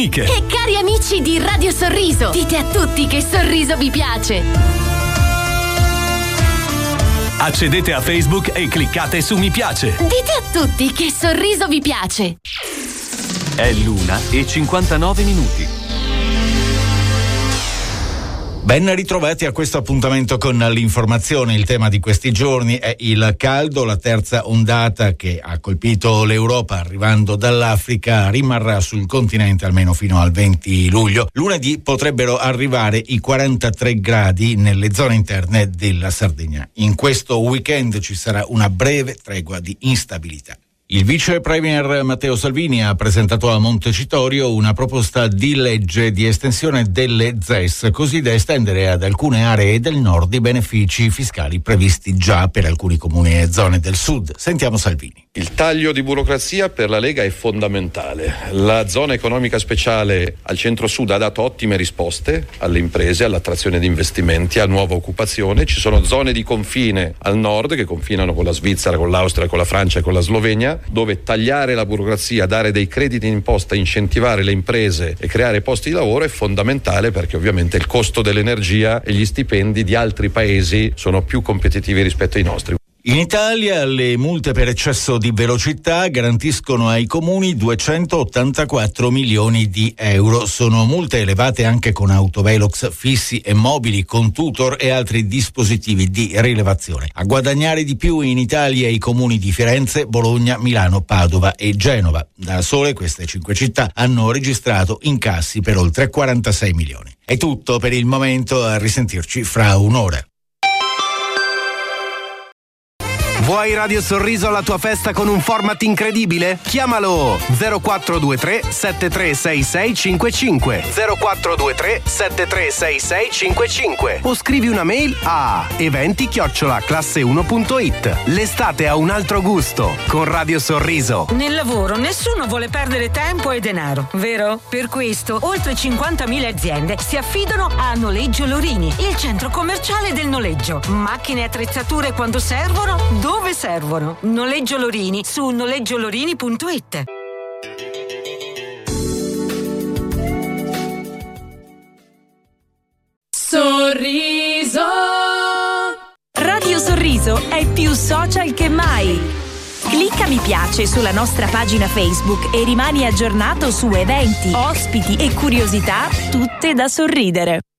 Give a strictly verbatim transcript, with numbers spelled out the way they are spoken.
E cari amici di Radio Sorriso, dite a tutti che Sorriso vi piace. Accedete a Facebook e cliccate su mi piace. Dite a tutti che Sorriso vi piace. È l'una e cinquantanove minuti. Ben ritrovati a questo appuntamento con l'informazione. Il tema di questi giorni è il caldo. La terza ondata che ha colpito l'Europa arrivando dall'Africa rimarrà sul continente almeno fino al venti luglio. Lunedì potrebbero arrivare i quarantatré gradi nelle zone interne della Sardegna. In questo weekend ci sarà una breve tregua di instabilità. Il vice premier Matteo Salvini ha presentato a Montecitorio una proposta di legge di estensione delle Z E S, così da estendere ad alcune aree del nord i benefici fiscali previsti già per alcuni comuni e zone del sud. Sentiamo Salvini. Il taglio di burocrazia per la Lega è fondamentale. La zona economica speciale al centro-sud ha dato ottime risposte alle imprese, all'attrazione di investimenti, a nuova occupazione. Ci sono zone di confine al nord che confinano con la Svizzera, con l'Austria, con la Francia e con la Slovenia, dove tagliare la burocrazia, dare dei crediti in imposta, incentivare le imprese e creare posti di lavoro è fondamentale, perché ovviamente il costo dell'energia e gli stipendi di altri paesi sono più competitivi rispetto ai nostri. In Italia le multe per eccesso di velocità garantiscono ai comuni duecentottantaquattro milioni di euro. Sono multe elevate anche con autovelox fissi e mobili, con tutor e altri dispositivi di rilevazione. A guadagnare di più in Italia i comuni di Firenze, Bologna, Milano, Padova e Genova. Da sole queste cinque città hanno registrato incassi per oltre quarantasei milioni. È tutto per il momento, a risentirci fra un'ora. Vuoi Radio Sorriso alla tua festa con un format incredibile? Chiamalo zero quattro due tre sette tre sei sei cinque cinque zero quattro due tre sette tre sei sei cinque cinque o scrivi una mail a eventi chiocciola classe uno punto it. L'estate ha un altro gusto con Radio Sorriso. Nel lavoro nessuno vuole perdere tempo e denaro, vero? Per questo oltre cinquantamila aziende si affidano a Noleggio Lorini, il centro commerciale del noleggio. Macchine e attrezzature quando servono, dove servono. Noleggio Lorini su noleggiolorini punto it. Sorriso. Radio Sorriso è più social che mai. Clicca mi piace sulla nostra pagina Facebook e rimani aggiornato su eventi, ospiti e curiosità tutte da sorridere.